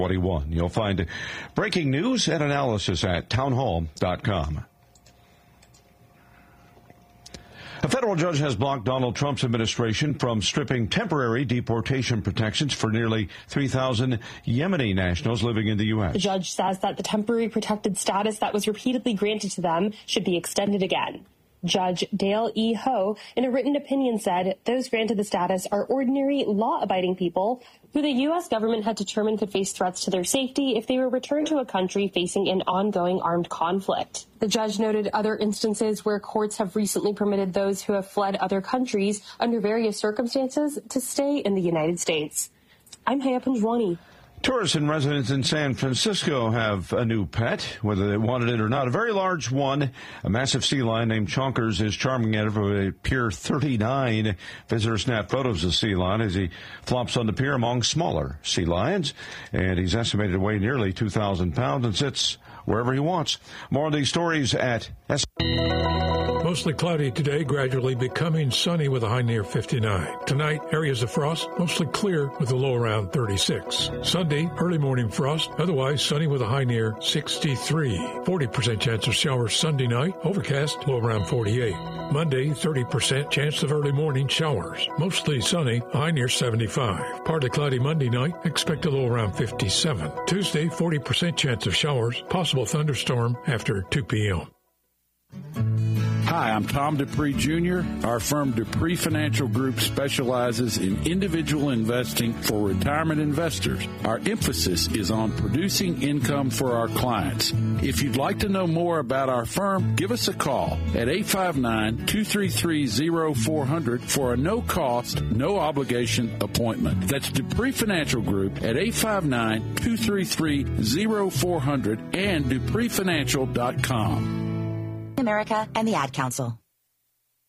21. You'll find breaking news and analysis at townhall.com. A federal judge has blocked Donald Trump's administration from stripping temporary deportation protections for nearly 3,000 Yemeni nationals living in the U.S. The judge says that the temporary protected status that was repeatedly granted to them should be extended again. Judge Dale E. Ho, in a written opinion, said those granted the status are ordinary, law-abiding people who the U.S. government had determined could face threats to their safety if they were returned to a country facing an ongoing armed conflict. The judge noted other instances where courts have recently permitted those who have fled other countries under various circumstances to stay in the United States. I'm Haya Panjwani. Tourists and residents in San Francisco have a new pet, whether they wanted it or not. A very large one, a massive sea lion named Chonkers, is charming at Pier 39. Visitors snap photos of the sea lion as he flops on the pier among smaller sea lions. And he's estimated to weigh nearly 2,000 pounds and sits wherever he wants. More of these stories at Mostly cloudy today, gradually becoming sunny with a high near 59. Tonight, areas of frost, mostly clear with a low around 36. Sunday, early morning frost, otherwise sunny with a high near 63. 40% chance of showers Sunday night, overcast, low around 48. Monday, 30% chance of early morning showers, mostly sunny, a high near 75. Partly cloudy Monday night, expect a low around 57. Tuesday, 40% chance of showers, possible thunderstorm after 2 p.m. Hi, I'm Tom Dupree Jr. Our firm Dupree Financial Group specializes in individual investing for retirement investors. Our emphasis is on producing income for our clients. If you'd like to know more about our firm, give us a call at 859-233-0400 for a no-cost, no-obligation appointment. That's Dupree Financial Group at 859-233-0400 and DupreeFinancial.com. America and the Ad Council.